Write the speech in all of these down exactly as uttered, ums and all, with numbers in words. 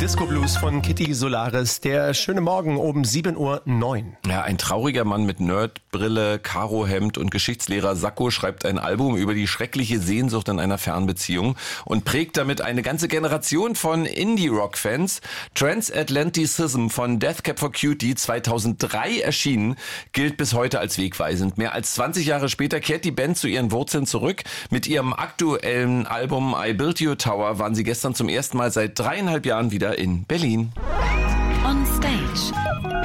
Disco Blues von Kitty Solaris. Der schöne Morgen um sieben Uhr neun. Ja, ein trauriger Mann mit Nerdbrille, Karohemd und Geschichtslehrer Sakko schreibt ein Album über die schreckliche Sehnsucht in einer Fernbeziehung und prägt damit eine ganze Generation von Indie-Rock-Fans. Transatlanticism von Death Cab for Cutie, zweitausenddrei erschienen, gilt bis heute als wegweisend. Mehr als zwanzig Jahre später kehrt die Band zu ihren Wurzeln zurück. Mit ihrem aktuellen Album I Built You a Tower waren sie gestern zum ersten Mal seit dreieinhalb Jahren wieder in Berlin. On Stage.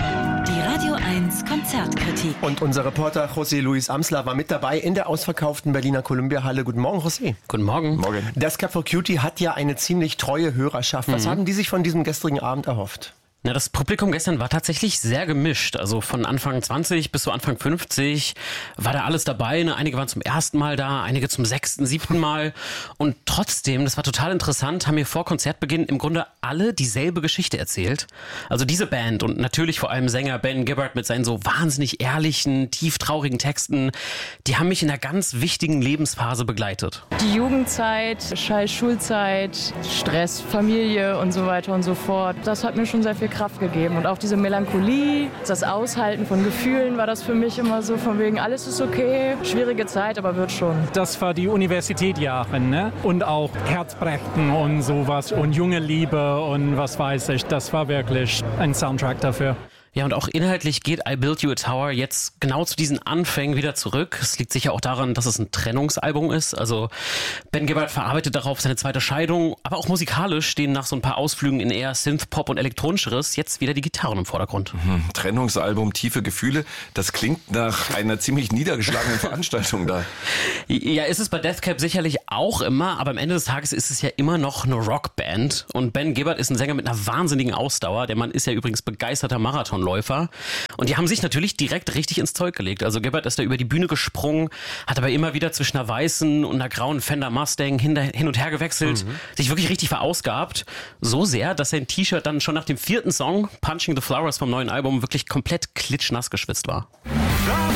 Die Radio eins Konzertkritik. Und unser Reporter José Luis Amsler war mit dabei in der ausverkauften Berliner Columbia-Halle. Guten Morgen, José. Guten Morgen. Morgen. Death Cab for Cutie hat ja eine ziemlich treue Hörerschaft. Was mhm. haben die sich von diesem gestrigen Abend erhofft? Na, das Publikum gestern war tatsächlich sehr gemischt. Also von Anfang zwanzig bis so Anfang fünfzig war da alles dabei. Ne? Einige waren zum ersten Mal da, einige zum sechsten, siebten Mal. Und trotzdem, das war total interessant, haben mir vor Konzertbeginn im Grunde alle dieselbe Geschichte erzählt. Also diese Band und natürlich vor allem Sänger Ben Gibbard mit seinen so wahnsinnig ehrlichen, tieftraurigen Texten, die haben mich in einer ganz wichtigen Lebensphase begleitet. Die Jugendzeit, scheiß Schulzeit, Stress, Familie und so weiter und so fort. Das hat mir schon sehr viel Kraft gegeben. Und auch diese Melancholie, das Aushalten von Gefühlen war das für mich immer so von wegen, alles ist okay, schwierige Zeit, aber wird schon. Das war die Universitätsjahre, ne? Und auch Herzbrechen und sowas und junge Liebe und was weiß ich. Das war wirklich ein Soundtrack dafür. Ja, und auch inhaltlich geht I Built You a Tower jetzt genau zu diesen Anfängen wieder zurück. Es liegt sicher auch daran, dass es ein Trennungsalbum ist. Also Ben Gibbard verarbeitet darauf seine zweite Scheidung, aber auch musikalisch stehen nach so ein paar Ausflügen in eher Synthpop und Elektronischeres jetzt wieder die Gitarren im Vordergrund. Mhm. Trennungsalbum, tiefe Gefühle, das klingt nach einer ziemlich niedergeschlagenen Veranstaltung da. Ja, ist es bei Death Cab sicherlich auch immer, aber am Ende des Tages ist es ja immer noch eine Rockband. Und Ben Gibbard ist ein Sänger mit einer wahnsinnigen Ausdauer. Der Mann ist ja übrigens begeisterter Marathonläufer. Und die haben sich natürlich direkt richtig ins Zeug gelegt. Also Gibbard ist da über die Bühne gesprungen, hat aber immer wieder zwischen einer weißen und einer grauen Fender Mustang hin, hin und her gewechselt, mhm. sich wirklich richtig verausgabt. So sehr, dass sein T-Shirt dann schon nach dem vierten Song, Punching the Flowers vom neuen Album, wirklich komplett klitschnass geschwitzt war.